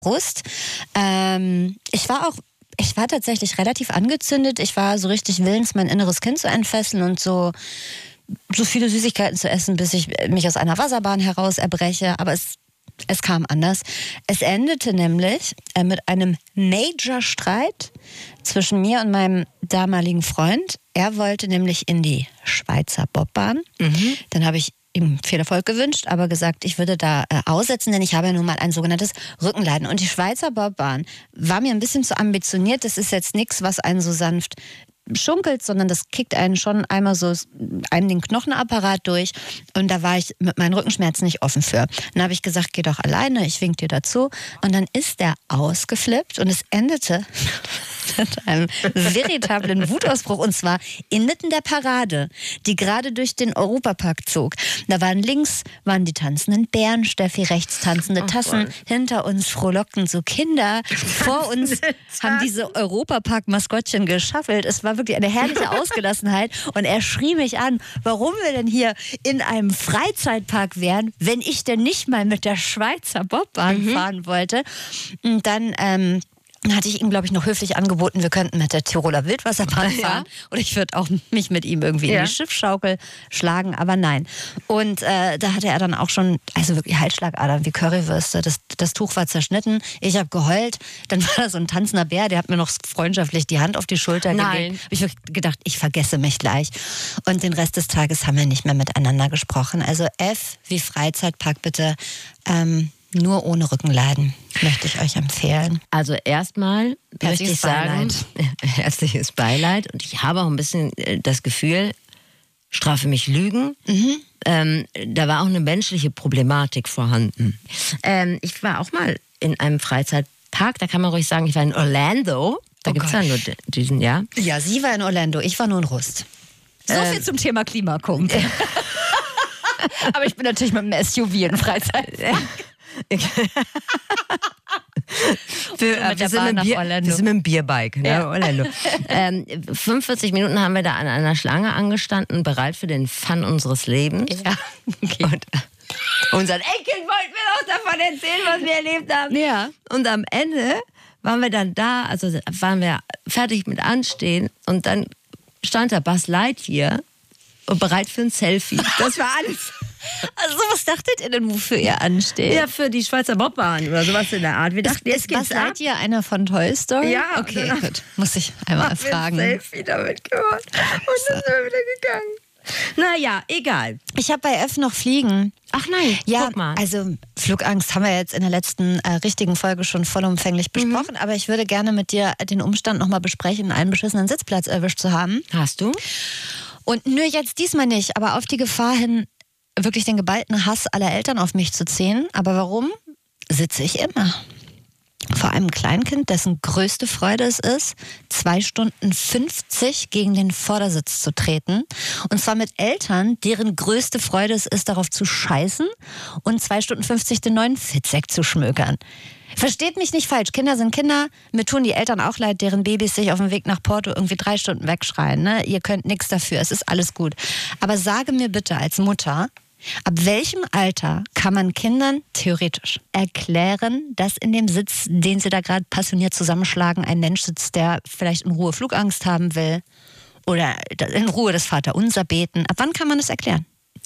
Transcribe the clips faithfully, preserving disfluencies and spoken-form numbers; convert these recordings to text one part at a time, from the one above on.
Brust. Ähm, ich war auch, ich war tatsächlich relativ angezündet. Ich war so richtig willens, mein inneres Kind zu entfesseln und so, so viele Süßigkeiten zu essen, bis ich mich aus einer Wasserbahn heraus erbreche. Aber es, es kam anders. Es endete nämlich äh, mit einem Major-Streit zwischen mir und meinem damaligen Freund. Er wollte nämlich in die Schweizer Bobbahn. Mhm. Dann habe ich ihm viel Erfolg gewünscht, aber gesagt, ich würde da äh, aussetzen, denn ich habe ja nun mal ein sogenanntes Rückenleiden. Und die Schweizer Bobbahn war mir ein bisschen zu ambitioniert. Das ist jetzt nichts, was einen so sanft schunkelt, sondern das kickt einen schon einmal so einem den Knochenapparat durch. Und da war ich mit meinen Rückenschmerzen nicht offen für. Dann habe ich gesagt, geh doch alleine, ich wink dir dazu. Und dann ist der ausgeflippt und es endete mit einem veritablen Wutausbruch. Und zwar inmitten der Parade, die gerade durch den Europapark zog. Da waren links waren die tanzenden Bären, Steffi, rechts tanzende Tassen, oh, hinter uns frohlockten so Kinder. Vor uns haben diese Europapark-Maskottchen geschaffelt. Es war wirklich eine herrliche Ausgelassenheit. Und er schrie mich an, warum wir denn hier in einem Freizeitpark wären, wenn ich denn nicht mal mit der Schweizer Bobbahn mhm. fahren wollte. Und dann ähm, hatte ich ihm, glaube ich, noch höflich angeboten, wir könnten mit der Tiroler Wildwasserbahn fahren. Ja. Und ich würde auch mich mit ihm irgendwie ja. in die Schiffsschaukel schlagen, aber nein. Und äh, da hatte er dann auch schon, also wirklich Halsschlagadern wie Currywürste. Das, das Tuch war zerschnitten. Ich habe geheult. Dann war da so ein tanzender Bär, der hat mir noch freundschaftlich die Hand auf die Schulter nein. gelegt. Ich habe gedacht, ich vergesse mich gleich. Und den Rest des Tages haben wir nicht mehr miteinander gesprochen. Also F wie Freizeitpark bitte. Ähm, Nur ohne Rückenleiden, möchte ich euch empfehlen. Also erstmal möchte ich sagen, Beileid. herzliches Beileid. Und ich habe auch ein bisschen das Gefühl, strafe mich Lügen. Mhm. Ähm, da war auch eine menschliche Problematik vorhanden. Ähm, ich war auch mal in einem Freizeitpark, da kann man ruhig sagen, ich war in Orlando. Da oh gibt es ja nur diesen, ja. Ja, sie war in Orlando, ich war nur in Rust. So ähm, viel zum Thema Klimakumpel. Aber ich bin natürlich mit dem S U V in Freizeitpark. Für, äh, wir, sind Bier, wir sind mit dem Bierbike, ne? Ja. Orlando. ähm, fünfundvierzig Minuten haben wir da an einer Schlange angestanden, bereit für den Fun unseres Lebens. Ja. Okay. Und unser Enkel wollten wir doch davon erzählen, was wir erlebt haben. Ja. Und am Ende waren wir dann da, also waren wir fertig mit Anstehen und dann stand der Buzz Lightyear und bereit für ein Selfie. Das war alles. Also was dachtet ihr denn, wofür ihr ansteht? Ja, für die Schweizer Bobbahn oder sowas in der Art. Wir dachten, ist Buzz Lightyear einer von Toy Story? Ja. Okay, gut. Muss ich einmal fragen. Ich habe ein Selfie damit gemacht und dann sind wir wieder gegangen. Naja, egal. Ich habe bei F noch Fliegen. Ach nein, ja, guck mal. Also Flugangst haben wir jetzt in der letzten äh, richtigen Folge schon vollumfänglich besprochen, mhm. aber ich würde gerne mit dir den Umstand nochmal besprechen, einen beschissenen Sitzplatz erwischt zu haben. Hast du? Und nö, jetzt diesmal nicht, aber auf die Gefahr hin, wirklich den geballten Hass aller Eltern auf mich zu ziehen. Aber warum? Sitze ich immer. Vor einem Kleinkind, dessen größte Freude es ist, zwei Stunden fünfzig gegen den Vordersitz zu treten. Und zwar mit Eltern, deren größte Freude es ist, darauf zu scheißen und zwei Stunden fünfzig den neuen Fitzek zu schmökern. Versteht mich nicht falsch, Kinder sind Kinder. Mir tun die Eltern auch leid, deren Babys sich auf dem Weg nach Porto irgendwie drei Stunden wegschreien. Ne? Ihr könnt nichts dafür, es ist alles gut. Aber sage mir bitte als Mutter, ab welchem Alter kann man Kindern theoretisch erklären, dass in dem Sitz, den sie da gerade passioniert zusammenschlagen, ein Mensch sitzt, der vielleicht in Ruhe Flugangst haben will oder in Ruhe das Vaterunser beten? Ab wann kann man das erklären?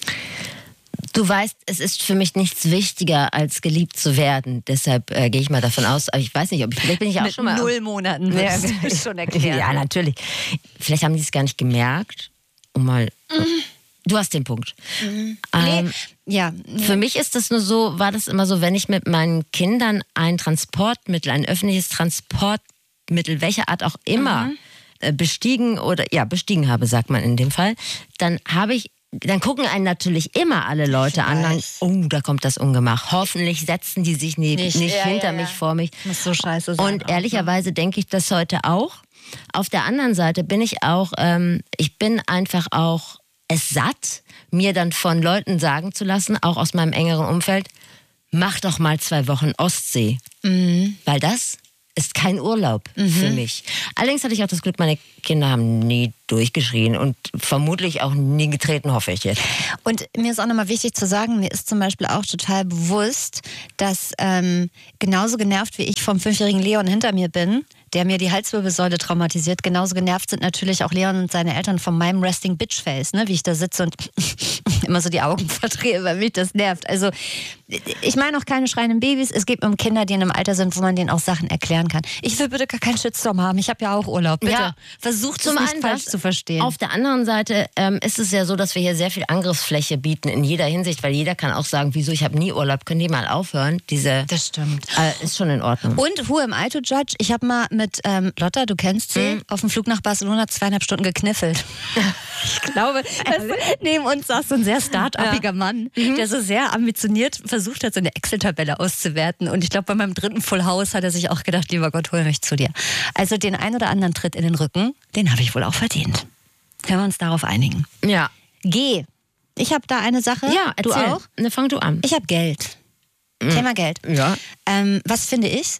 Du weißt, es ist für mich nichts wichtiger, als geliebt zu werden. Deshalb äh, gehe ich mal davon aus, aber ich weiß nicht, ob ich, vielleicht bin ich auch Mit schon mal... null Monaten würdest ja, du schon erklären. Ja, natürlich. Vielleicht haben die es gar nicht gemerkt. Um mal... Mhm. Du hast den Punkt. Mhm. Ähm, nee. Ja. Nee. Für mich ist das nur so, war das immer so, wenn ich mit meinen Kindern ein Transportmittel, ein öffentliches Transportmittel, welcher Art auch immer, mhm. bestiegen oder, ja, bestiegen habe, sagt man in dem Fall, dann habe ich Dann gucken einen natürlich immer alle Leute an, dann, oh, da kommt das Ungemach. Hoffentlich setzen die sich neben, nicht, nicht ja, hinter ja, mich, ja. vor mich. Muss so scheiße sein. Und ehrlicherweise denke ich das heute auch. Auf der anderen Seite bin ich auch, ähm, ich bin einfach auch es satt, mir dann von Leuten sagen zu lassen, auch aus meinem engeren Umfeld, mach doch mal zwei Wochen Ostsee. Mhm. Weil das ist kein Urlaub mhm. für mich. Allerdings hatte ich auch das Glück, meine Kinder haben nie durchgeschrien und vermutlich auch nie getreten, hoffe ich jetzt. Und mir ist auch nochmal wichtig zu sagen, mir ist zum Beispiel auch total bewusst, dass ähm, genauso genervt wie ich vom fünfjährigen Leon hinter mir bin, der mir die Halswirbelsäule traumatisiert, genauso genervt sind natürlich auch Leon und seine Eltern von meinem Resting Bitch Face, ne? Wie ich da sitze und immer so die Augen verdrehe, weil mich das nervt. Also ich meine auch keine schreienden Babys, es geht um Kinder, die in einem Alter sind, wo man denen auch Sachen erklären kann. Ich will bitte gar keinen Shitstorm haben, ich habe ja auch Urlaub, bitte. Ja, versucht es nicht falsch zu verstehen. Auf der anderen Seite ähm, ist es ja so, dass wir hier sehr viel Angriffsfläche bieten in jeder Hinsicht, weil jeder kann auch sagen, wieso, ich habe nie Urlaub, können die mal aufhören? Diese, das stimmt. Äh, ist schon in Ordnung. Und who am I to judge? Ich habe mal mit ähm, Lotta, du kennst sie, mhm. auf dem Flug nach Barcelona zweieinhalb Stunden gekniffelt. Ich glaube, dass neben uns saß so ein sehr start-upiger ja. Mann, mhm. der so sehr ambitioniert versucht hat, so eine Excel-Tabelle auszuwerten. Und ich glaube, bei meinem dritten Full House hat er sich auch gedacht, lieber Gott, hol mich zu dir. Also den ein oder anderen Tritt in den Rücken, den habe ich wohl auch verdient. Können wir uns darauf einigen? Ja. Geh. Ich habe da eine Sache. Ja, erzähl. Du auch? Ne, fang du an. Ich habe Geld. Mhm. Thema Geld. Ja. Ähm, was finde ich?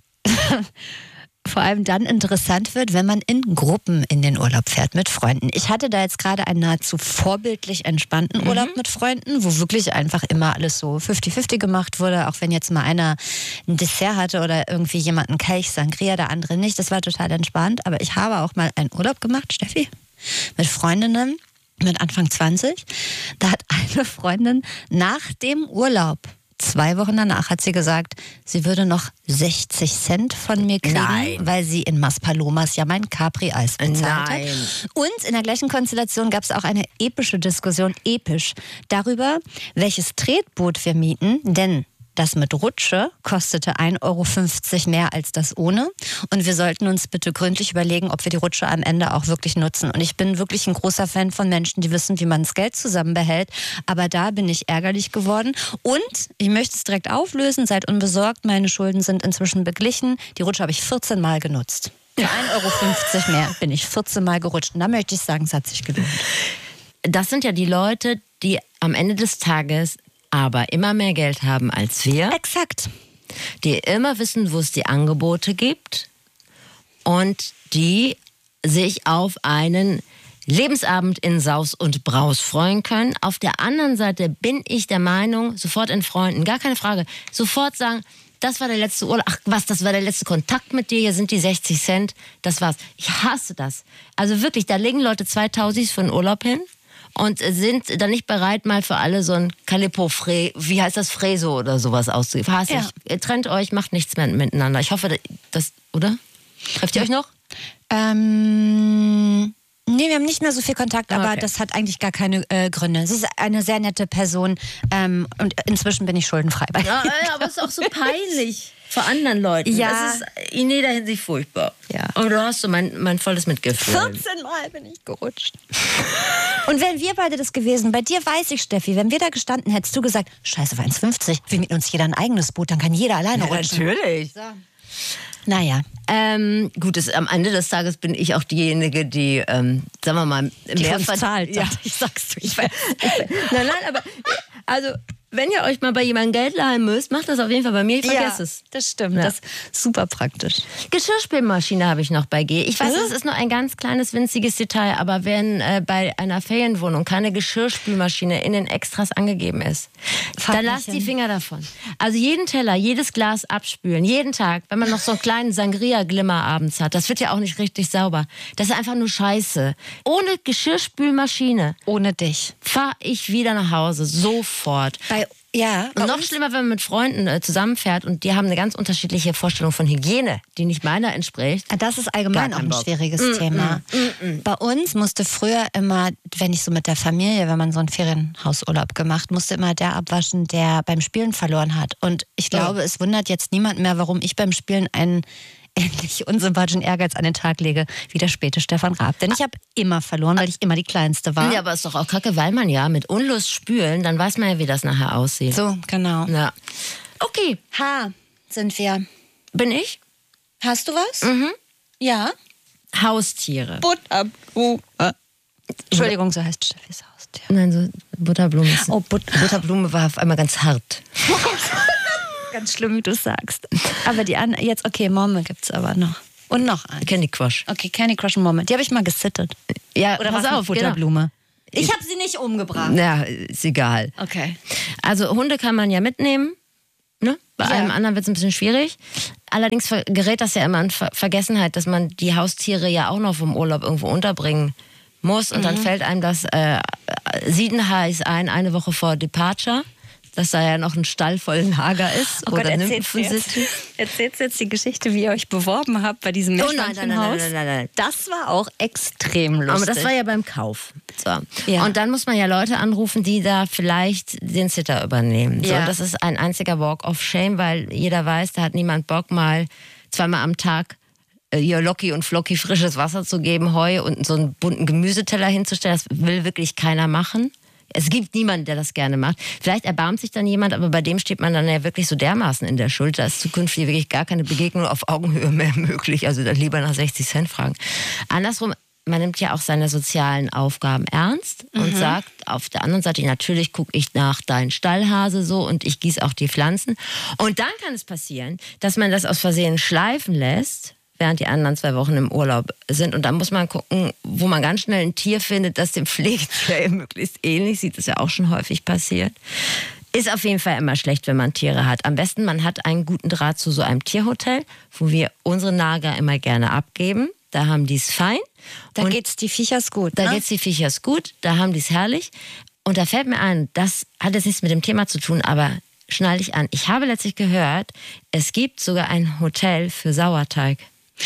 Vor allem dann interessant wird, wenn man in Gruppen in den Urlaub fährt mit Freunden. Ich hatte da jetzt gerade einen nahezu vorbildlich entspannten Urlaub mhm. mit Freunden, wo wirklich einfach immer alles so fünfzig fünfzig gemacht wurde, auch wenn jetzt mal einer ein Dessert hatte oder irgendwie jemand einen Kelch Sangria, der andere nicht. Das war total entspannt. Aber ich habe auch mal einen Urlaub gemacht, Steffi, mit Freundinnen mit Anfang zwanzig. Da hat eine Freundin nach dem Urlaub, zwei Wochen danach, hat sie gesagt, sie würde noch sechzig Cent von mir kriegen, Nein. weil sie in Maspalomas ja mein Capri-Eis bezahlt Nein. hat. Und in der gleichen Konstellation gab es auch eine epische Diskussion, episch, darüber, welches Tretboot wir mieten, denn das mit Rutsche kostete ein Euro fünfzig mehr als das ohne. Und wir sollten uns bitte gründlich überlegen, ob wir die Rutsche am Ende auch wirklich nutzen. Und ich bin wirklich ein großer Fan von Menschen, die wissen, wie man das Geld zusammenbehält. Aber da bin ich ärgerlich geworden. Und ich möchte es direkt auflösen. Seid unbesorgt, meine Schulden sind inzwischen beglichen. Die Rutsche habe ich vierzehn Mal genutzt. Für ein Euro fünfzig mehr bin ich vierzehn Mal gerutscht. Und da möchte ich sagen, es hat sich gelohnt. Das sind ja die Leute, die am Ende des Tages aber immer mehr Geld haben als wir. Exakt. Die immer wissen, wo es die Angebote gibt und die sich auf einen Lebensabend in Saus und Braus freuen können. Auf der anderen Seite bin ich der Meinung, sofort entfreunden, gar keine Frage, sofort sagen, das war der letzte Urlaub, ach was, das war der letzte Kontakt mit dir, hier sind die sechzig Cent, das war's. Ich hasse das. Also wirklich, da legen Leute zweitausend für einen Urlaub hin und sind dann nicht bereit, mal für alle so ein Calippo, Fre wie heißt das, Freso oder sowas auszugeben. Hasse ja. ich. Trennt euch, macht nichts mehr miteinander. Ich hoffe, das, oder? Trefft ihr euch noch? Ähm... Nee, wir haben nicht mehr so viel Kontakt, aber okay. das hat eigentlich gar keine äh, Gründe. Sie ist eine sehr nette Person ähm, und inzwischen bin ich schuldenfrei bei ja, ja, aber es ist auch so peinlich vor anderen Leuten. Ja. Das ist in jeder Hinsicht furchtbar. Ja. Aber du hast so mein, mein volles Mitgefühl. vierzehn Mal bin ich gerutscht. Und wenn wir beide das gewesen, bei dir weiß ich, Steffi, wenn wir da gestanden, hättest du gesagt, scheiße, war eins fünfzig, wir mieten uns jeder ein eigenes Boot, dann kann jeder alleine ja, rutschen. Natürlich. So. Naja. Ähm, gut, es, am Ende des Tages bin ich auch diejenige, die, ähm, sagen wir mal, die mehr zahlt. Ja, ich sag's dir. Ich weiß, ich weiß. Nein, nein, aber also wenn ihr euch mal bei jemandem Geld leihen müsst, macht das auf jeden Fall bei mir. Ich vergesse ja, es. Das stimmt. Ja. Das ist super praktisch. Geschirrspülmaschine habe ich noch bei G. Ich weiß, äh? es ist nur ein ganz kleines, winziges Detail, aber wenn äh, bei einer Ferienwohnung keine Geschirrspülmaschine in den Extras angegeben ist, Fahr dann lasst die Finger davon. Also jeden Teller, jedes Glas abspülen, jeden Tag, wenn man noch so einen kleinen Sangria-Glimmer abends hat, das wird ja auch nicht richtig sauber. Das ist einfach nur Scheiße. Ohne Geschirrspülmaschine, ohne dich, fahre ich wieder nach Hause, sofort. Bei Ja, und noch schlimmer, wenn man mit Freunden äh, zusammenfährt und die haben eine ganz unterschiedliche Vorstellung von Hygiene, die nicht meiner entspricht. Das ist allgemein auch ein Bock. schwieriges mm, Thema. Mm, mm, Bei uns musste früher immer, wenn ich so mit der Familie, wenn man so einen Ferienhausurlaub gemacht, musste immer der abwaschen, der beim Spielen verloren hat. Und ich glaube, oh. es wundert jetzt niemand mehr, warum ich beim Spielen einen endlich unsympathischen Ehrgeiz an den Tag lege, wie der späte Stefan Raab. Denn ich habe immer verloren, weil ich immer die Kleinste war. Ja, aber ist doch auch kacke, weil man ja mit Unlust spülen, dann weiß man ja, wie das nachher aussieht. So, genau. Ja. Okay. H sind wir. Bin ich? Hast du was? Mhm. Ja. Haustiere. Butterblume. Entschuldigung, so heißt Steffis Haustier. Nein, so Butterblume ist... Oh, But Butterblume war auf einmal ganz hart. ganz schlimm, wie du sagst. Aber die anderen, jetzt, okay, Momme gibt's aber noch. Und noch eins. Candy Crush. Okay, Candy Crush und Momme. Die habe ich mal gesittet. Ja, Oder pass was auf, auf, Futterblume? Genau. Ich habe sie nicht umgebracht. Ja, ist egal. Okay. Also Hunde kann man ja mitnehmen. Ne? Bei Ja. allem anderen wird es ein bisschen schwierig. Allerdings ver- gerät das ja immer in Ver- Vergessenheit, dass man die Haustiere ja auch noch vom Urlaub irgendwo unterbringen muss. Und mhm. dann fällt einem das äh, Siedenheiß ein, eine Woche vor Departure, dass da ja noch ein Stall voll Lager ist. Oh oder Gott, erzählst du jetzt, erzählst jetzt die Geschichte, wie ihr euch beworben habt bei diesem Oh nein, nein, nein, Meerschweinchenhaus? nein, nein, nein, nein. Das war auch extrem lustig. Aber das war ja beim Kauf. So. Ja. Und dann muss man ja Leute anrufen, die da vielleicht den Sitter übernehmen. So, Ja. das ist ein einziger Walk of Shame, weil jeder weiß, da hat niemand Bock, mal zweimal am Tag äh, hier Locky und Flocky frisches Wasser zu geben, Heu und so einen bunten Gemüseteller hinzustellen. Das will wirklich keiner machen. Es gibt niemanden, der das gerne macht. Vielleicht erbarmt sich dann jemand, aber bei dem steht man dann ja wirklich so dermaßen in der Schuld. Da ist zukünftig wirklich gar keine Begegnung auf Augenhöhe mehr möglich. Also dann lieber nach sechzig Cent fragen. Andersrum, man nimmt ja auch seine sozialen Aufgaben ernst und Mhm. sagt auf der anderen Seite, natürlich gucke ich nach deinen Stallhase so und ich gieße auch die Pflanzen. Und dann kann es passieren, dass man das aus Versehen schleifen lässt, während die anderen zwei Wochen im Urlaub sind. Und dann muss man gucken, wo man ganz schnell ein Tier findet, das dem Pflegetier möglichst ähnlich sieht. Das ist ja auch schon häufig passiert. Ist auf jeden Fall immer schlecht, wenn man Tiere hat. Am besten, man hat einen guten Draht zu so einem Tierhotel, wo wir unsere Nager immer gerne abgeben. Da haben die es fein. Da Und geht's die Viechers gut. da ne? geht's die Viechers gut, da haben die es herrlich. Und da fällt mir ein, das hat jetzt nichts mit dem Thema zu tun, aber schnall dich an. Ich habe letztlich gehört, es gibt sogar ein Hotel für Sauerteig.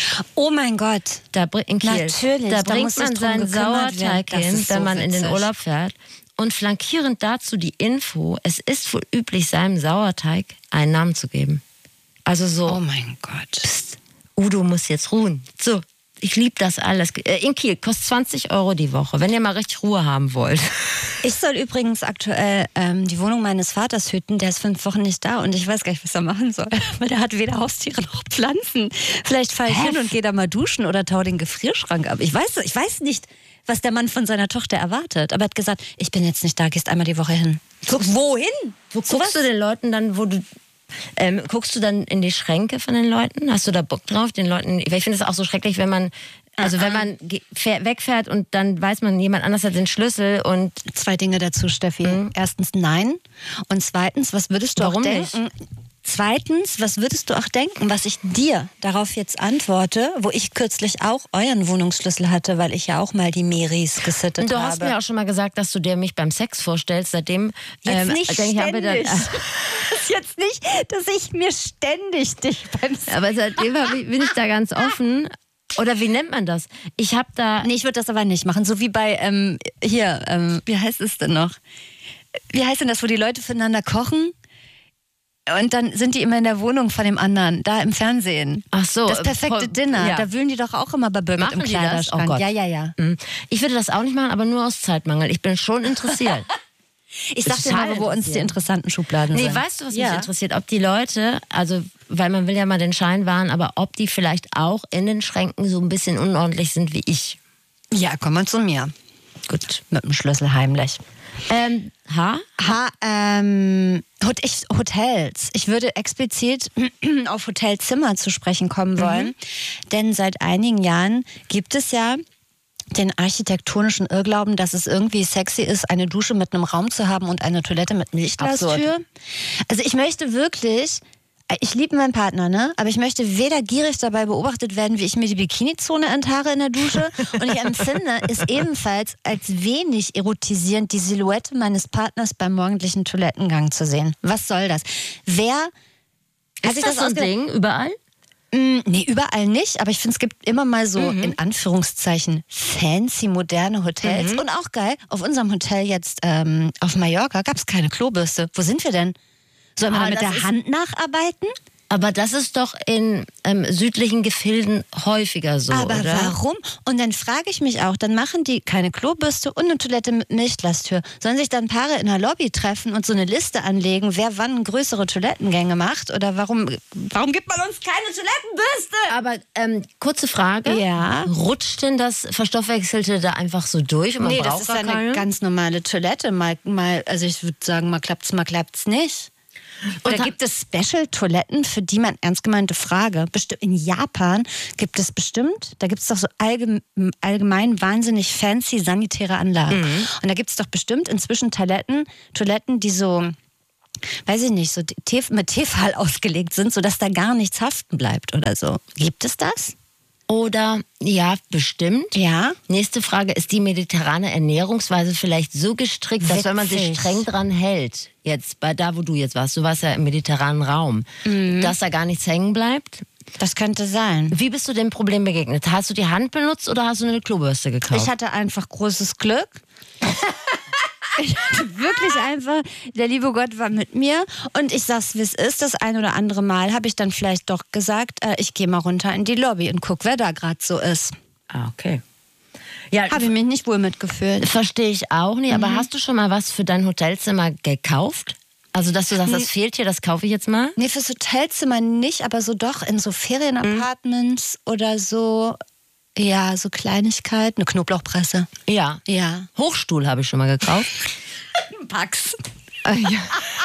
Oh mein Gott. Da bring, in Kiel. Natürlich, Da da bringt muss sich man drum seinen gekümmert Sauerteig werden. Das hin, ist wenn so man in den witzig. Urlaub fährt. Und flankierend dazu die Info, es ist wohl üblich, seinem Sauerteig einen Namen zu geben. Also so, Oh mein Gott. Psst, Udo muss jetzt ruhen. So, ich liebe das alles. Äh, In Kiel kostet zwanzig Euro die Woche, wenn ihr mal richtig Ruhe haben wollt. Ich soll übrigens aktuell ähm, die Wohnung meines Vaters hüten. Der ist fünf Wochen nicht da und ich weiß gar nicht, was er machen soll. Weil der hat weder Haustiere noch Pflanzen. Vielleicht fahre ich Hä? hin und gehe da mal duschen oder tau den Gefrierschrank ab. Ich weiß, ich weiß nicht, was der Mann von seiner Tochter erwartet. Aber er hat gesagt, ich bin jetzt nicht da, gehst einmal die Woche hin. Guck, wohin? Wo So guckst was? du den Leuten dann, wo du... Ähm, guckst du dann in die Schränke von den Leuten? Hast du da Bock drauf, den Leuten? Ich finde es auch so schrecklich, wenn man... Also wenn man ge- fähr- wegfährt und dann weiß man, jemand anders hat den Schlüssel und... Zwei Dinge dazu, Steffi. Erstens, nein. Und zweitens, was würdest du Warum auch denken? Zweitens, was würdest du auch denken, was ich dir darauf jetzt antworte, wo ich kürzlich auch euren Wohnungsschlüssel hatte, weil ich ja auch mal die Meris gesittet Und du habe. hast mir auch schon mal gesagt, dass du dir mich beim Sex vorstellst. Seitdem Jetzt ähm, nicht denk ich, habe ständig. dann, Das ist jetzt nicht, dass ich mir ständig dich beim aber seitdem hab ich, bin ich da ganz offen. Oder wie nennt man das? Ich habe da... Nee, ich würde das aber nicht machen. So wie bei, ähm, hier, ähm, wie heißt es denn noch? Wie heißt denn das, wo die Leute füreinander kochen? Und dann sind die immer in der Wohnung von dem anderen, da im Fernsehen. Ach so. Das perfekte äh, Dinner, ja. da wühlen die doch auch immer bei Birgit Machen im die das? Kleiderschrank. Oh Gott. Ja, ja, ja. Mm. Ich würde das auch nicht machen, aber nur aus Zeitmangel. Ich bin schon interessiert. Ich sag dir Total mal, wo uns die interessiert. interessanten Schubladen Nee, sind. weißt du, was ja. mich interessiert? Ob die Leute, also, weil man will ja mal den Schein wahren, aber ob die vielleicht auch in den Schränken so ein bisschen unordentlich sind wie ich. Ja, komm mal zu mir. Gut. Mit dem Schlüssel heimlich. Ähm, ha? Ha, ähm, Hot- ich, Hotels. Ich würde explizit auf Hotelzimmer zu sprechen kommen wollen. Denn seit einigen Jahren gibt es ja den architektonischen Irrglauben, dass es irgendwie sexy ist, eine Dusche mit einem Raum zu haben und eine Toilette mit Milchglastür. Also ich möchte wirklich, ich liebe meinen Partner, ne? Aber ich möchte weder gierig dabei beobachtet werden, wie ich mir die Bikinizone enthaare in der Dusche. Und ich empfinde es ebenfalls als wenig erotisierend, die Silhouette meines Partners beim morgendlichen Toilettengang zu sehen. Was soll das? Wer hat Ist sich das so ein ausgedacht? Ding überall? Mm, Nee, überall nicht, aber ich finde, es gibt immer mal so, in Anführungszeichen, fancy, moderne Hotels. Und auch geil, auf unserem Hotel jetzt ähm, auf Mallorca gab es keine Klobürste. Wo sind wir denn? Sollen wir Ah, da mit das der ist- Hand nacharbeiten? Aber das ist doch in ähm, südlichen Gefilden häufiger so, Aber oder? warum? Und dann frage ich mich auch, dann machen die keine Klobürste und eine Toilette mit Milchglastür. Sollen sich dann Paare in der Lobby treffen und so eine Liste anlegen, wer wann größere Toilettengänge macht? Oder warum, warum gibt man uns keine Toilettenbürste? Aber ähm, kurze Frage. Ja. Rutscht denn das Verstoffwechselte da einfach so durch und man Nee, braucht das ist gar ja eine keine? ganz normale Toilette. Mal, mal, also ich würde sagen, mal klappt's, mal klappt's nicht. Oder gibt es Special-Toiletten, für die man, ernst gemeinte Frage, bestimmt in Japan gibt es bestimmt, da gibt es doch so allgemein, allgemein wahnsinnig fancy sanitäre Anlagen. Mhm. Und da gibt es doch bestimmt inzwischen Toiletten, Toiletten, die so, weiß ich nicht, so mit Tefal ausgelegt sind, sodass da gar nichts haften bleibt oder so. Gibt es das? Oder, ja, bestimmt. Ja. Nächste Frage, ist die mediterrane Ernährungsweise vielleicht so gestrickt, dass Witzig. wenn man sich streng dran hält, jetzt bei da, wo du jetzt warst, du warst ja im mediterranen Raum, mhm. dass da gar nichts hängen bleibt? Das könnte sein. Wie bist du dem Problem begegnet? Hast du die Hand benutzt oder hast du eine Klobürste gekauft? Ich hatte einfach großes Glück. Ich hatte wirklich einfach, der liebe Gott war mit mir und ich sag's, wie es ist. Das ein oder andere Mal habe ich dann vielleicht doch gesagt, äh, ich gehe mal runter in die Lobby und guck, wer da gerade so ist. Ah, okay. Ja, habe ich mich nicht wohl mitgefühlt. Verstehe ich auch nicht, aber mhm. hast du schon mal was für dein Hotelzimmer gekauft? Also, dass du sagst, das fehlt hier, das kaufe ich jetzt mal? Nee, fürs Hotelzimmer nicht, aber so doch in so Ferienapartments mhm. oder so. Ja, so Kleinigkeiten, eine Knoblauchpresse. Ja. Ja. Hochstuhl habe ich schon mal gekauft. Pax. Ah, ja.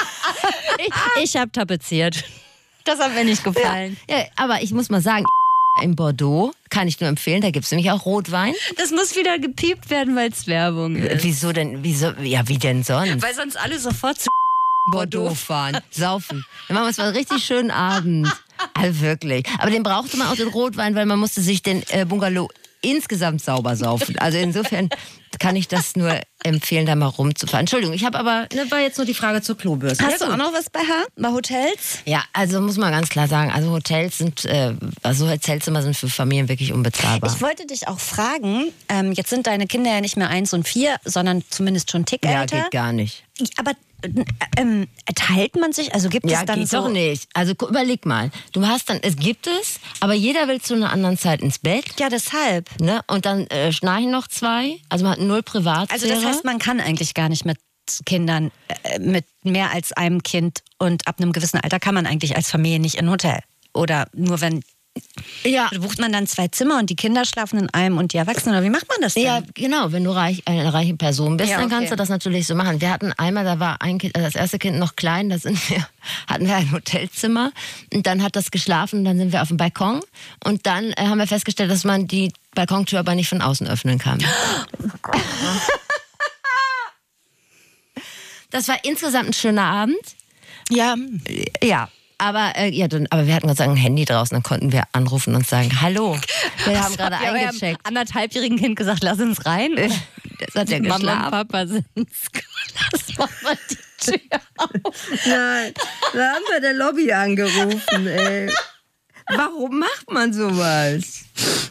ich ich habe tapeziert. Das hat mir nicht gefallen. Ja, ja, aber ich muss mal sagen, in Bordeaux kann ich nur empfehlen, da gibt es nämlich auch Rotwein. Das muss wieder gepiept werden, weil es Werbung ist. Wieso denn? Wieso? Ja, wie denn sonst? Weil sonst alle sofort zu Bordeaux fahren, saufen. Dann machen wir es mal einen richtig schönen Abend. Also wirklich. Aber den brauchte man auch den Rotwein, weil man musste sich den äh, Bungalow insgesamt sauber saufen. Also insofern kann ich das nur empfehlen, da mal rumzufahren. Entschuldigung, ich habe aber, ne, war jetzt nur die Frage zur Klobürste. Hast ja, du auch noch was bei H? Bei Hotels? Ja, also muss man ganz klar sagen, also Hotels sind, äh, also Hotelzimmer sind für Familien wirklich unbezahlbar. Ich wollte dich auch fragen, ähm, jetzt sind deine Kinder ja nicht mehr eins und vier, sondern zumindest schon einen Tick älter. Ja, geht gar nicht. Aber ähm, teilt man sich? Also gibt ja, es dann geht so... doch nicht. Also überleg mal, du hast dann, es gibt es, aber jeder will zu einer anderen Zeit ins Bett. Ja, deshalb. Ne? Und dann äh, schnarchen noch zwei, also man hat null Privatsphäre. Also das heißt, man kann eigentlich gar nicht mit Kindern, äh, mit mehr als einem Kind und ab einem gewissen Alter kann man eigentlich als Familie nicht in ein Hotel. Oder nur wenn... Ja. Bucht man dann zwei Zimmer und die Kinder schlafen in einem und die Erwachsenen? Oder wie macht man das denn? Ja, genau. Wenn du reich, eine reiche Person bist, ja, dann okay. kannst du das natürlich so machen. Wir hatten einmal, da war ein Kind, das erste Kind noch klein, da sind wir, hatten wir ein Hotelzimmer und dann hat das geschlafen und dann sind wir auf dem Balkon und dann äh, haben wir festgestellt, dass man die Balkontür aber nicht von außen öffnen kann. Das war insgesamt ein schöner Abend. Ja. Ja. Aber, äh, ja, dann, aber wir hatten Gott sei Dank ein Handy draußen, dann konnten wir anrufen und sagen, hallo, wir haben gerade eingecheckt. Ich habe anderthalbjährigen Kind gesagt, lass uns rein. Das hat ja Mama geschlafen. und Papa sind lass mal die Tür auf. Nein, da haben wir der Lobby angerufen, ey. Warum macht man sowas?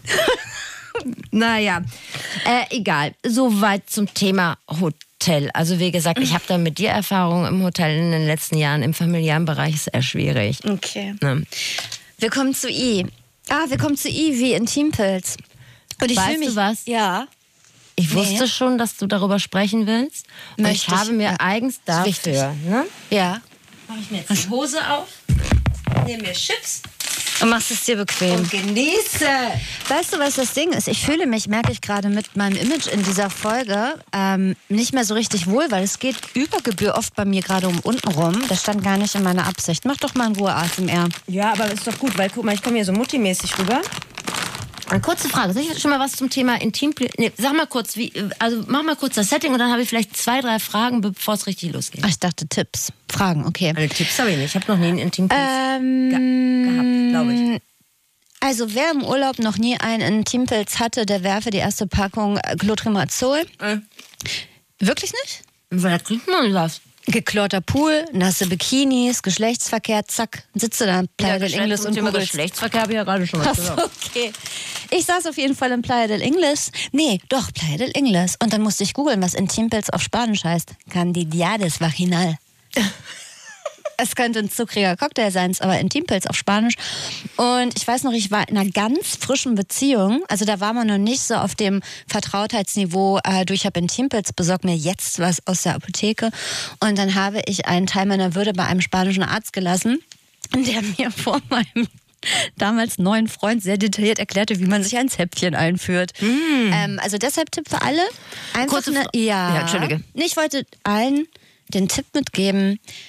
Naja, äh, egal. Soweit zum Thema Hotel. Also wie gesagt, ich habe da mit dir Erfahrung im Hotel in den letzten Jahren. Im familiären Bereich ist eher schwierig. Okay. Ne? Wir kommen zu I. Ah, wir kommen zu I wie Intimpilz. Und ich Weißt mich, du was? Ja. Ich Nee. wusste schon, dass du darüber sprechen willst. Und Möchte ich ich, habe mir ja. eigens Das ist dafür, ne? Ja. Mache ich mir jetzt die Hose auf, nehme mir Chips Und machst es dir bequem. und genieße. Weißt du, was das Ding ist? Ich fühle mich, merke ich gerade mit meinem Image in dieser Folge, ähm, nicht mehr so richtig wohl, weil es geht über Gebühr oft bei mir gerade um unten rum. Das stand gar nicht in meiner Absicht. Mach doch mal in Ruhe A S M R. Ja, aber das ist doch gut, weil guck mal, ich komme hier so muttimäßig rüber. Eine kurze Frage, soll ich schon mal was zum Thema Intim... Nee, sag mal kurz, wie, also mach mal kurz das Setting und dann habe ich vielleicht zwei, drei Fragen, bevor es richtig losgeht. Ach, ich dachte Tipps. Fragen, okay. Also Tipps habe ich nicht, ich habe noch nie einen Intimpilz Ähm, ge gehabt, glaube ich. Also wer im Urlaub noch nie einen Intimpilz hatte, der werfe die erste Packung Clotrimazol. Äh. Wirklich nicht? Woher kriegt man das? Geklorter Pool, nasse Bikinis, Geschlechtsverkehr, zack, sitze da in Playa del Ingles und Thema googelst. Geschlechtsverkehr habe ich ja gerade schon mal Ach so, okay. Ich saß auf jeden Fall in Playa del Ingles. Nee, doch, Playa del Ingles. Und dann musste ich googeln, was Intimpilz auf Spanisch heißt. Candidiasis vaginal. Es könnte ein zuckriger Cocktail sein, aber Intimpilz auf Spanisch. Und ich weiß noch, ich war in einer ganz frischen Beziehung. Also da war man noch nicht so auf dem Vertrautheitsniveau, äh, du, ich habe Intimpilz, besorg mir jetzt was aus der Apotheke. Und dann habe ich einen Teil meiner Würde bei einem spanischen Arzt gelassen, der mir vor meinem damals neuen Freund sehr detailliert erklärte, wie man sich ein Zäpfchen einführt. Mm. Ähm, also deshalb Tipp für alle. Einfach Kurze eine, Fra- ja, Ja, Entschuldige. Ich wollte allen den Tipp mitgeben,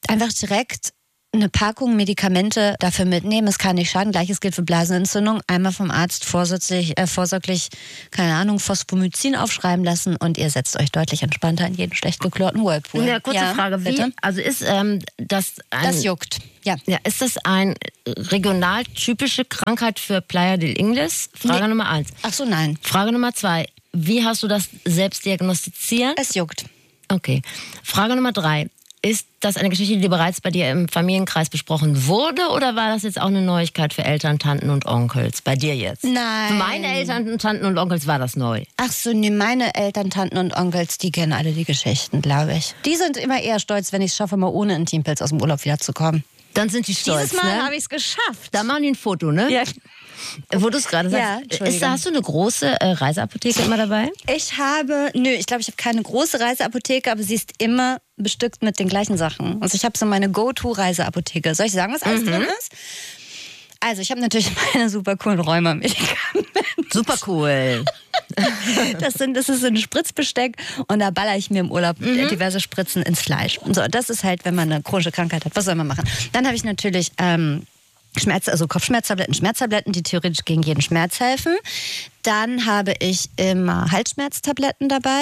einfach direkt eine Packung Medikamente dafür mitnehmen. Es kann nicht schaden. Gleiches gilt für Blasenentzündung. Einmal vom Arzt vorsorglich, äh, vorsorglich keine Ahnung, Phosphomycin aufschreiben lassen und ihr setzt euch deutlich entspannter in jeden schlecht geklorten Whirlpool. Ja, kurze ja, Frage. Wie, bitte? also ist ähm, das ein, Das juckt, ja. ja. Ist das eine regional typische Krankheit für Playa del Ingles? Frage Nee. Nummer eins. Ach so, nein. Frage Nummer zwei. Wie hast du das selbst diagnostiziert? Es juckt. Okay. Frage Nummer drei. Ist das eine Geschichte, die bereits bei dir im Familienkreis besprochen wurde oder war das jetzt auch eine Neuigkeit für Eltern, Tanten und Onkels? Bei dir jetzt? Nein. Für meine Eltern, Tanten und Onkels war das neu. Ach so, nee, meine Eltern, Tanten und Onkels, die kennen alle die Geschichten, glaube ich. Die sind immer eher stolz, wenn ich es schaffe, mal ohne Intimpilz aus dem Urlaub wiederzukommen. Dann sind die stolz, Dieses Mal ne? habe ich es geschafft. Da machen die ein Foto, ne? Ja. Wo du es gerade Ja, sagst. Entschuldigung. Ist, hast du eine große äh, Reiseapotheke immer dabei? Ich habe, nö, ich glaube, ich habe keine große Reiseapotheke, aber sie ist immer bestückt mit den gleichen Sachen. Also ich habe so meine Go-To-Reiseapotheke. Soll ich sagen, was alles mhm. drin ist? Also ich habe natürlich meine super coolen Rheuma-Medikamente. Super cool. Das, sind, das ist so ein Spritzbesteck und da baller ich mir im Urlaub mhm. diverse Spritzen ins Fleisch. Und so, das ist halt, wenn man eine chronische Krankheit hat. Was soll man machen? Dann habe ich natürlich ähm, Schmerz, also Kopfschmerztabletten, Schmerztabletten, die theoretisch gegen jeden Schmerz helfen. Dann habe ich immer Halsschmerztabletten dabei.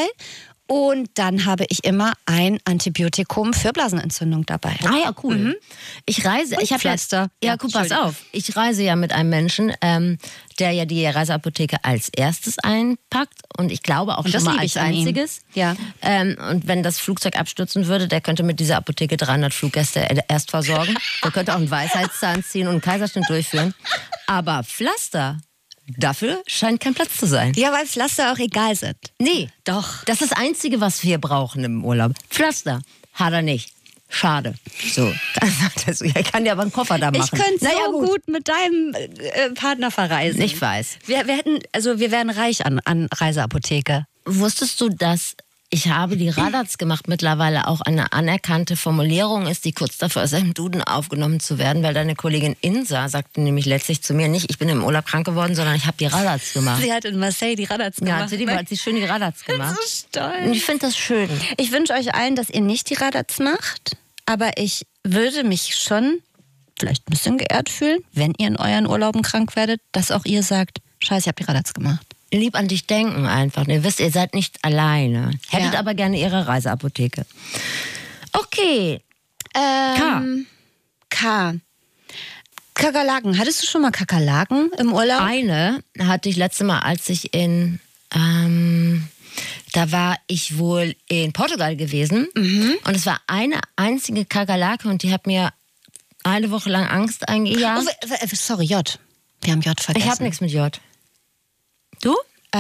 Und dann habe ich immer ein Antibiotikum für Blasenentzündung dabei. Ah ja, cool. Mhm. Ich reise, Und ich habe Pflaster. Ja, ja, guck, pass auf. Ich reise ja mit einem Menschen, ähm, der ja die Reiseapotheke als erstes einpackt und ich glaube auch und schon mal als ich an ihm. einziges. Ja. Ähm, und wenn das Flugzeug abstürzen würde, der könnte mit dieser Apotheke dreihundert Fluggäste erst versorgen. Der könnte auch einen Weisheitszahn ziehen und einen Kaiserschnitt durchführen. Aber Pflaster, dafür scheint kein Platz zu sein. Ja, weil Pflaster auch egal sind. Nee, Doch. das ist das Einzige, was wir brauchen im Urlaub. Pflaster. Hat er nicht. Schade. So. Das, er kann ja aber einen Koffer da machen. Ich könnte so naja, gut. gut mit deinem äh, Partner verreisen. Ich weiß. Wir, wir hätten, also wir wären reich an, an Reiseapotheke. Wusstest du, dass ich habe die Radatz gemacht, mittlerweile auch eine anerkannte Formulierung ist, die kurz davor ist, im Duden aufgenommen zu werden, weil deine Kollegin Insa sagte nämlich letztlich zu mir nicht, ich bin im Urlaub krank geworden, sondern ich habe die Radatz gemacht. Sie hat in Marseille die Radatz gemacht. Ja, hat sie, die, hat sie schön die Radatz gemacht. Das ist so stolz. Und ich finde das schön. Ich wünsche euch allen, dass ihr nicht die Radatz macht, aber ich würde mich schon vielleicht ein bisschen geehrt fühlen, wenn ihr in euren Urlauben krank werdet, dass auch ihr sagt, scheiße, ich habe die Radatz gemacht. Lieb an dich denken einfach. Ihr wisst, ihr seid nicht alleine. Hättet Ja. aber gerne ihre Reiseapotheke. Okay. Ähm, K. Kakerlaken. Hattest du schon mal Kakerlaken im Urlaub? Eine hatte ich letzte Mal, als ich in, ähm, da war ich wohl in Portugal gewesen. Mhm. Und es war eine einzige Kakerlake und die hat mir eine Woche lang Angst eingejagt. Oh, w- w- sorry, J. Wir haben J vergessen. Ich habe nichts mit J. Du?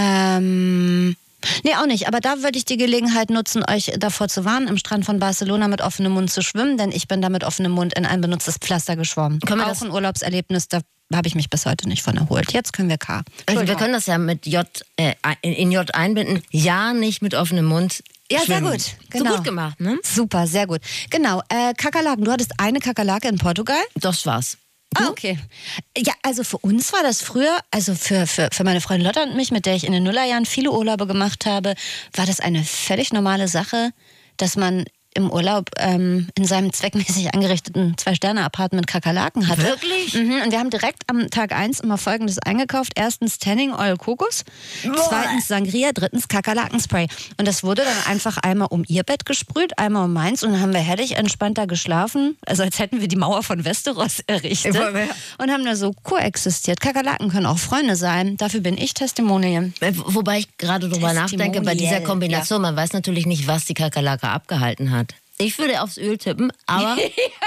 Ähm, nee, auch nicht. Aber da würde ich die Gelegenheit nutzen, euch davor zu warnen, im Strand von Barcelona mit offenem Mund zu schwimmen, denn ich bin da mit offenem Mund in ein benutztes Pflaster geschwommen. Können wir auch das- ein Urlaubserlebnis, da habe ich mich bis heute nicht von erholt. Jetzt können wir K. Also wir können das ja mit J, äh, in, in J einbinden. Ja, nicht mit offenem Mund. Ja, sehr schwimmen. gut. Genau. So gut gemacht, ne? Super, sehr gut. Genau, äh, Kakerlaken. Du hattest eine Kakerlake in Portugal? Das war's. Ah, okay. Ja, also für uns war das früher, also für, für, für meine Freundin Lotta und mich, mit der ich in den Nullerjahren viele Urlaube gemacht habe, war das eine völlig normale Sache, dass man im Urlaub ähm, in seinem zweckmäßig eingerichteten Zwei-Sterne-Apartment Kakerlaken hatte. Wirklich? Mhm, und wir haben direkt am Tag eins immer Folgendes eingekauft. Erstens Tanning Oil Kokos, zweitens Sangria, drittens Kakerlakenspray. Und das wurde dann einfach einmal um ihr Bett gesprüht, einmal um meins und dann haben wir herrlich entspannt da geschlafen. Also als hätten wir die Mauer von Westeros errichtet. Und haben da so koexistiert. Kakerlaken können auch Freunde sein. Dafür bin ich Testimonial. Äh, Wobei ich gerade drüber nachdenke, bei dieser Testimonial, Kombination, man weiß natürlich nicht, was die Kakerlake abgehalten hat. Ich würde aufs Öl tippen, aber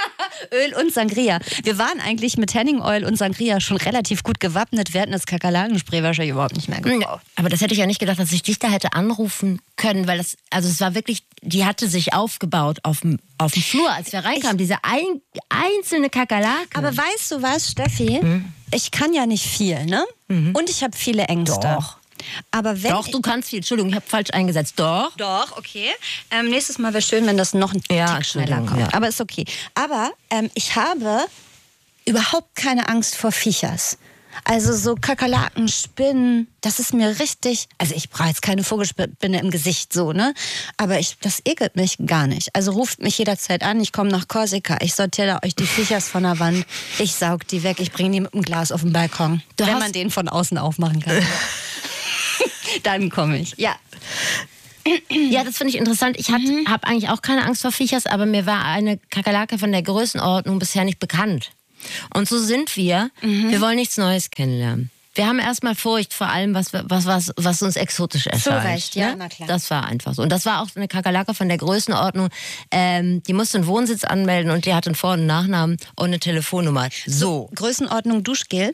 Öl und Sangria. Wir waren eigentlich mit Tanning Oil und Sangria schon relativ gut gewappnet. Wir hätten das Kakerlakenspray wahrscheinlich überhaupt nicht mehr gebraucht. aber das hätte ich ja nicht gedacht, dass ich dich da hätte anrufen können, weil das, also es war wirklich, die hatte sich aufgebaut auf dem, auf dem Flur, als wir reinkamen, diese ein, einzelne Kakerlake. Aber weißt du was, Steffi? Hm? Ich kann ja nicht viel, ne? Mhm. Und ich habe viele Ängste. Doch. Aber wenn Doch, du kannst viel. Entschuldigung, ich habe falsch eingesetzt. Doch. Doch, okay. Ähm, nächstes Mal wäre schön, wenn das noch ein Ja, Tick schneller Entschuldigung, kommt. ja. Aber ist okay. Aber ähm, ich habe überhaupt keine Angst vor Viechers. Also so Kakerlaken, Spinnen, das ist mir richtig... Also ich brauche jetzt keine Vogelspinne im Gesicht so, ne? Aber ich, das ekelt mich gar nicht. Also ruft mich jederzeit an, ich komme nach Korsika, ich sortiere euch die Viechers von der Wand, ich saug die weg, ich bringe die mit dem Glas auf den Balkon. Du wenn man den von außen aufmachen kann. Dann komme ich. Ja. Ja, das finde ich interessant. Ich mhm. habe eigentlich auch keine Angst vor Viechers, aber mir war eine Kakerlake von der Größenordnung bisher nicht bekannt. Und so sind wir. Mhm. Wir wollen nichts Neues kennenlernen. Wir haben erstmal Furcht vor allem, was, was, was, was uns exotisch erscheint. So recht, ja, ne? na klar. Das war einfach so. Und das war auch eine Kakerlake von der Größenordnung. Ähm, die musste einen Wohnsitz anmelden und die hatte einen Vor- und Nachnamen und eine Telefonnummer. So. so Größenordnung Duschgel?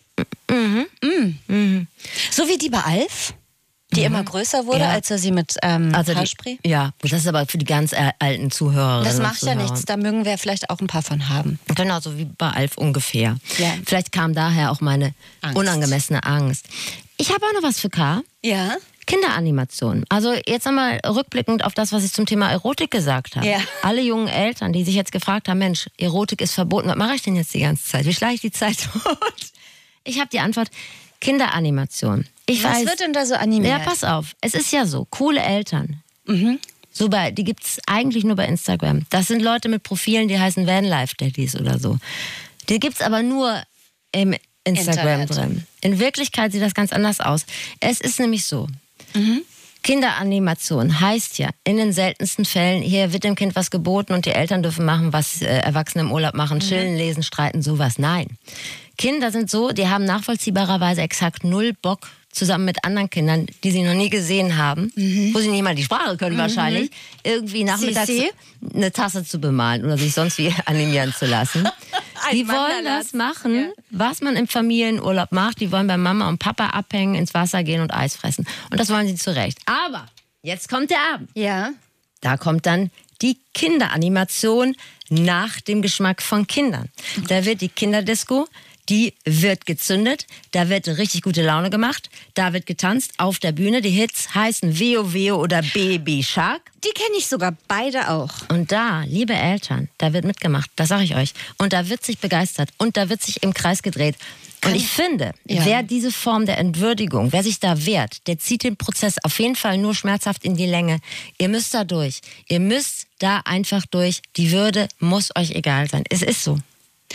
Mhm. Mhm. Mhm. So wie die bei Alf? Die mhm. immer größer wurde, ja. als er sie mit ähm, also Haarspray? Die, ja, das ist aber für die ganz äh, alten Zuhörerinnen. Das macht Zuhörer. ja nichts, da mögen wir vielleicht auch ein paar von haben. Genau, so wie bei Alf ungefähr. Ja. Vielleicht kam daher auch meine Angst. unangemessene Angst. Ich habe auch noch was für K. Ja. Kinderanimation. Also jetzt einmal rückblickend auf das, was ich zum Thema Erotik gesagt habe. Ja. Alle jungen Eltern, die sich jetzt gefragt haben, Mensch, Erotik ist verboten, was mache ich denn jetzt die ganze Zeit? Wie schlage ich die Zeit tot? Ich habe die Antwort, Kinderanimation. Ich Was weiß, wird denn da so animiert? Ja, pass auf. Es ist ja so, coole Eltern. Mhm. So bei, die gibt es eigentlich nur bei Instagram. Das sind Leute mit Profilen, die heißen Vanlife-Daddies oder so. Die gibt es aber nur im Instagram Internet. drin. In Wirklichkeit sieht das ganz anders aus. Es ist nämlich so, mhm. Kinderanimation heißt ja, in den seltensten Fällen, hier wird dem Kind was geboten und die Eltern dürfen machen, was äh, Erwachsene im Urlaub machen, mhm. chillen, lesen, streiten, sowas. Nein. Kinder sind so, die haben nachvollziehbarerweise exakt null Bock, zusammen mit anderen Kindern, die sie noch nie gesehen haben, mhm. wo sie nicht mal die Sprache können mhm. wahrscheinlich, irgendwie nachmittags sie, sie? eine Tasse zu bemalen oder sich sonst wie animieren zu lassen. Die wollen das machen, ja. was man im Familienurlaub macht. Die wollen bei Mama und Papa abhängen, ins Wasser gehen und Eis fressen. Und das wollen sie zu Recht. Aber jetzt kommt der Abend. Ja. Da kommt dann die Kinderanimation nach dem Geschmack von Kindern. Da wird die Kinderdisco, die wird gezündet, da wird richtig gute Laune gemacht, da wird getanzt auf der Bühne. Die Hits heißen Veo Veo oder Baby Shark. Die kenne ich sogar beide auch. Und da, liebe Eltern, da wird mitgemacht, das sage ich euch. Und da wird sich begeistert und da wird sich im Kreis gedreht. Und ich finde, ja. wer diese Form der Entwürdigung, wer sich da wehrt, der zieht den Prozess auf jeden Fall nur schmerzhaft in die Länge. Ihr müsst da durch. Ihr müsst da einfach durch. Die Würde muss euch egal sein. Es ist so.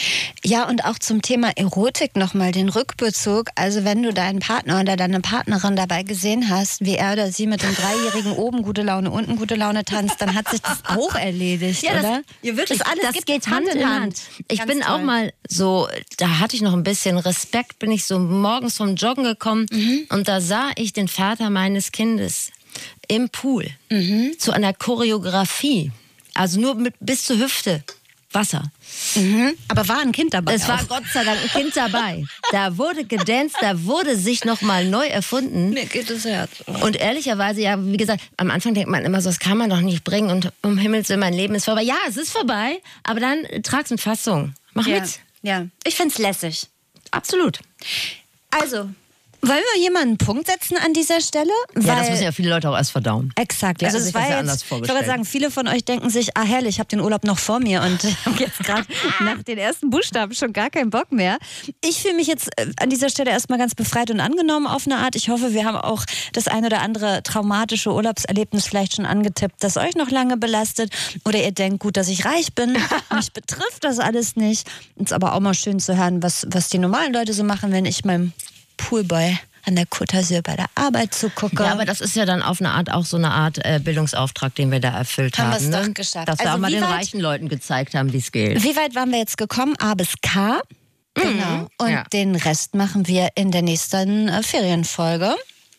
Ja, und auch zum Thema Erotik nochmal den Rückbezug. Also wenn du deinen Partner oder deine Partnerin dabei gesehen hast, wie er oder sie mit dem Dreijährigen oben gute Laune, unten gute Laune tanzt, dann hat sich das auch erledigt, ja, oder? Das, ja, wirklich. Das, alles das geht Hand in Hand. Hand. Ich Ganz bin toll. auch mal so, da hatte ich noch ein bisschen Respekt, bin ich so morgens vom Joggen gekommen mhm. und da sah ich den Vater meines Kindes im Pool mhm. zu einer Choreografie. Also nur mit, bis zur Hüfte. Wasser. Mhm. Aber war ein Kind dabei? Es war Gott sei Dank ein Kind dabei. Da wurde gedanced, da wurde sich nochmal neu erfunden. Mir geht das Herz. Und ehrlicherweise, ja, wie gesagt, am Anfang denkt man immer so, das kann man doch nicht bringen und um Himmels Willen, mein Leben ist vorbei. Ja, es ist vorbei, aber dann trag's mit Fassung. Mach ja. mit. Ja, ich find's lässig. Absolut. Also, wollen wir hier mal einen Punkt setzen an dieser Stelle? Ja, Weil, das müssen ja viele Leute auch erst verdauen. Exakt. Also es war ja jetzt, anders ich wollte sagen, viele von euch denken sich, ah herrlich, ich habe den Urlaub noch vor mir und habe jetzt gerade nach den ersten Buchstaben schon gar keinen Bock mehr. Ich fühle mich jetzt an dieser Stelle erstmal ganz befreit und angenommen auf eine Art. Ich hoffe, wir haben auch das ein oder andere traumatische Urlaubserlebnis vielleicht schon angetippt, das euch noch lange belastet. Oder ihr denkt, gut, dass ich reich bin. Mich betrifft das alles nicht. Ist aber auch mal schön zu hören, was, was die normalen Leute so machen, wenn ich meinem Poolboy an der Côte d'Azur bei der Arbeit zugucke. Ja, aber das ist ja dann auf eine Art auch so eine Art äh, Bildungsauftrag, den wir da erfüllt haben. Haben wir es ne? doch geschafft. Dass wir also auch mal den weit, reichen Leuten gezeigt haben, wie es geht. Wie weit waren wir jetzt gekommen? A bis K. Mhm. Genau. Und ja. den Rest machen wir in der nächsten äh, Ferienfolge.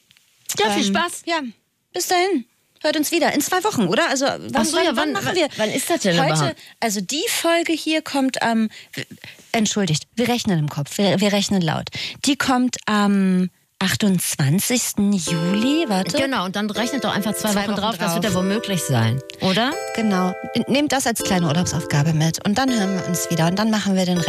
Ja, viel ähm, Spaß. Ja, bis dahin. Hört uns wieder in zwei Wochen, oder? Also wann, Ach so, wann, ja, wann, wann machen wir? Wann ist das denn Heute, überhaupt? Also die Folge hier kommt am, ähm, entschuldigt, wir rechnen im Kopf, wir, wir rechnen laut. Die kommt am achtundzwanzigsten Juli, warte. Genau, und dann rechnet doch einfach zwei, zwei Wochen, Wochen drauf, drauf. das wird ja wohl möglich sein, oder? Genau, nehmt das als kleine Urlaubsaufgabe mit und dann hören wir uns wieder und dann machen wir den Rest.